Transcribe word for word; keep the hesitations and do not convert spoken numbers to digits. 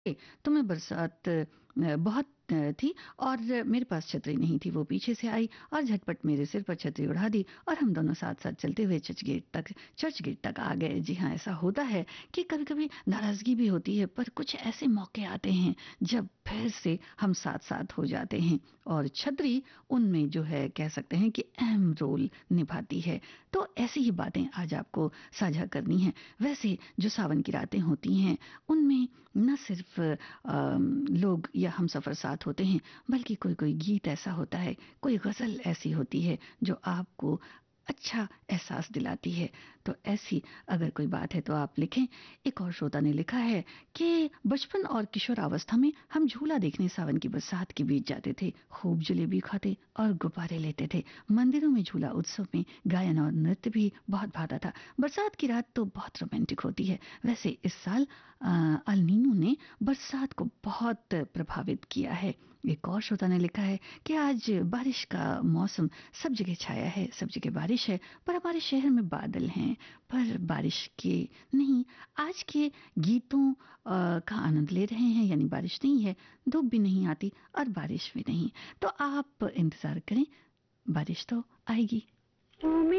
तो मैं बरसात अ, बहुत अ, थी और मेरे पास छतरी नहीं थी। वो पीछे से आई और झटपट मेरे सिर पर छतरी उड़ा दी और हम दोनों साथ-साथ चलते हुए चर्च गेट तक चर्च गेट तक आ गए। जी हाँ, ऐसा होता है कि कभी-कभी नाराज़गी भी होती है, पर कुछ ऐसे मौके आते हैं जब फिर से हम साथ-साथ हो जाते हैं और छतरी उनमें जो है कह सकते हैं कि अहम रोल निभाती है। तो ऐसी ही बातें आज आपको साझा करनी है। वैसे जो सावन की रातें होती हैं, उनमें न सिर्फ अ, लोग या हम सफ़र साथ होते हैं, बल्कि कोई-कोई गीत ऐसा होता है, कोई गज़ल ऐसी होती है जो आपको अच्छा एहसास दिलाती है। तो ऐसी अगर कोई बात है तो आप लिखें। एक और श्रोता ने लिखा है कि बचपन और किशोरावस्था में हम झूला देखने सावन की बरसात के बीच जाते थे, खूब जलेबी खाते और गुब्बारे लेते थे। मंदिरों में झूला उत्सव में गायन और नृत्य भी बहुत भाता था। बरसात की रात तो बहुत रोमांटिक होती है। वैसे इस साल अल नीनो ने बरसात को बहुत प्रभावित किया है। एक और श्रोता ने लिखा है कि आज बारिश का मौसम सब जगह छाया है, सब जगह बारिश है, पर हमारे शहर में बादल हैं, पर बारिश के नहीं। आज के गीतों अ, का आनंद ले रहे हैं, यानी बारिश नहीं है, धूप भी नहीं आती और बारिश भी नहीं। तो आप इंतजार करें, बारिश तो आएगी।